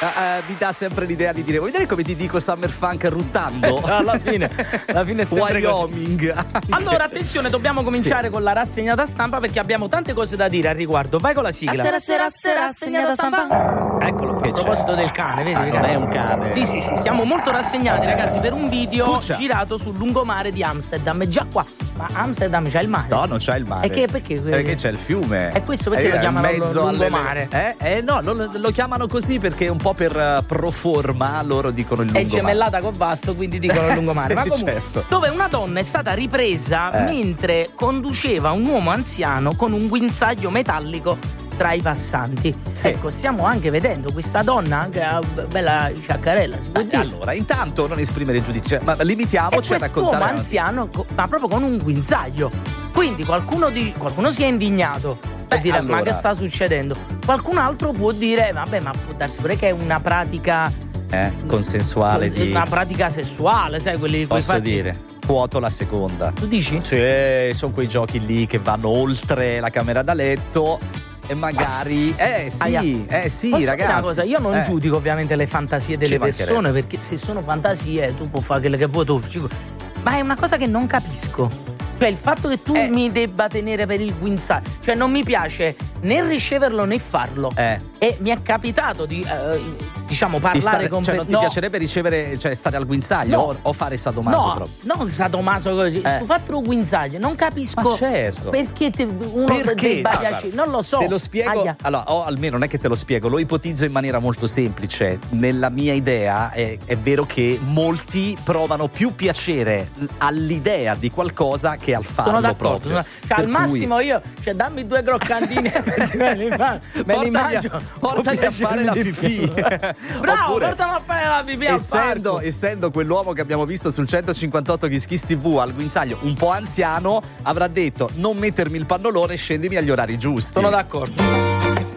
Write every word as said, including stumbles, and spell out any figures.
uh, mi dà sempre l'idea di dire: vuoi vedere come ti dico Summer Funk ruttando? alla fine, alla fine è sempre Wyoming. Così. Allora, attenzione, dobbiamo cominciare sì. con la rassegna stampa perché abbiamo tante cose da dire al riguardo. Vai con la sigla. Sera, sera, sera, rassegna stampa. Eccolo, a proposito c'è? del cane, vedi? Ah, non è un cane. Sì, sì, sì, siamo molto rassegnati, ragazzi, per un video Cuccia. girato sul lungomare di Amsterdam. È già qua. Ma Amsterdam c'è il mare? No, non c'è il mare. E che, perché? Perché c'è il fiume. E questo perché è lo chiamano mezzo lungomare? Alle... Eh? eh no, lo, lo chiamano così perché un po' per uh, pro forma loro dicono il lungomare. È gemellata con Vasto, quindi dicono il lungomare. Sì, Ma comunque, certo. dove una donna è stata ripresa eh. mentre conduceva un uomo anziano con un guinzaglio metallico tra i passanti. Sì. Ecco, stiamo anche vedendo questa donna, anche una bella sciaccarella, si può eh, dire. Allora, intanto non esprimere giudizio, ma limitiamoci a raccontare. Quest'uomo anziano, ma proprio con un guinzaglio. Quindi qualcuno, di, qualcuno si è indignato per Beh, dire: allora. ma che sta succedendo? Qualcun altro può dire: vabbè, ma può darsi pure che è una pratica eh, consensuale di una pratica sessuale, sai, quelli posso fatti... dire. Quoto la seconda. Tu dici? Sì, sono quei giochi lì che vanno oltre la camera da letto e magari eh sì, Aia. eh sì, Posso ragazzi. dire una cosa, io non eh. giudico ovviamente le fantasie delle Ci mancherebbe. persone, perché se sono fantasie tu puoi fare quello che vuoi tu, ma è una cosa che non capisco. Cioè il fatto che tu eh. mi debba tenere per il guinzaglio, cioè non mi piace né riceverlo né farlo. Eh. E mi è capitato di eh, diciamo parlare stare, con cioè per... non ti no. piacerebbe ricevere, cioè stare al guinzaglio No. o, o fare sadomaso No, proprio? non sadomaso così, Eh. sto fatto un guinzaglio, non capisco. Ma certo. Perché te, uno Perché? debba Ah, piacere, guarda, non lo so. Te lo spiego, Aia. allora, o almeno non è che te lo spiego, lo ipotizzo in maniera molto semplice. Nella mia idea è, è vero che molti provano più piacere all'idea di qualcosa che al farlo Sono d'accordo. proprio. Cioè, al Per massimo cui... io, cioè dammi due croccantine me li ma- me li Portagli, mangio, portagli a fare la pipì. Bravo, Oppure, portami a fare la pipì al essendo, parco. essendo quell'uomo che abbiamo visto sul centocinquantotto Kiss Kiss tivù al guinzaglio un po' anziano, avrà detto: non mettermi il pannolone, scendimi agli orari giusti. Sono d'accordo.